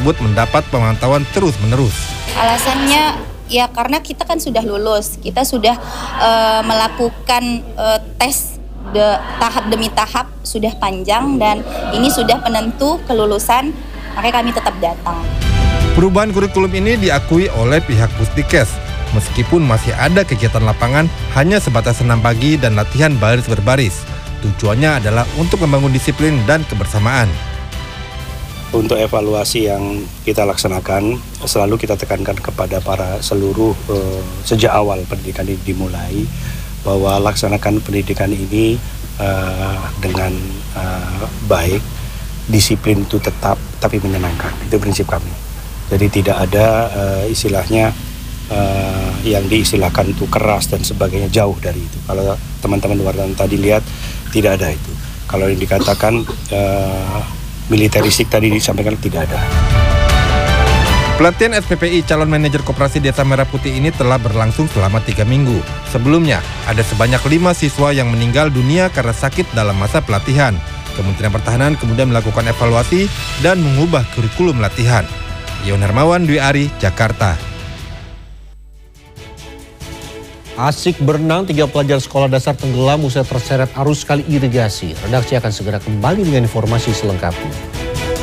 tersebut mendapat pemantauan terus-menerus. Alasannya ya karena kita kan sudah lulus, kita sudah melakukan tes tahap demi tahap sudah panjang dan ini sudah penentu kelulusan, makanya kami tetap datang. Perubahan kurikulum ini diakui oleh pihak Pusdikes, meskipun masih ada kegiatan lapangan hanya sebatas senam pagi dan latihan baris berbaris. Tujuannya adalah untuk membangun disiplin dan kebersamaan. Untuk evaluasi yang kita laksanakan, selalu kita tekankan kepada para seluruh sejak awal pendidikan ini dimulai, bahwa laksanakan pendidikan ini dengan baik, disiplin itu tetap, tapi menyenangkan. Itu prinsip kami. Jadi tidak ada istilahnya yang diistilahkan itu keras dan sebagainya, jauh dari itu. Kalau teman-teman wartawan tadi lihat, tidak ada itu. Kalau yang dikatakan militeristik tadi disampaikan, tidak ada. Pelatihan SPPI calon manajer Koperasi Desa Merah Putih ini telah berlangsung selama 3 minggu. Sebelumnya, ada sebanyak 5 siswa yang meninggal dunia karena sakit dalam masa pelatihan. Kementerian Pertahanan kemudian melakukan evaluasi dan mengubah kurikulum latihan. Ion Hermawan, Dwi Ari, Jakarta. Asik berenang, 3 pelajar sekolah dasar tenggelam usai terseret arus kali irigasi. Redaksi akan segera kembali dengan informasi selengkapnya.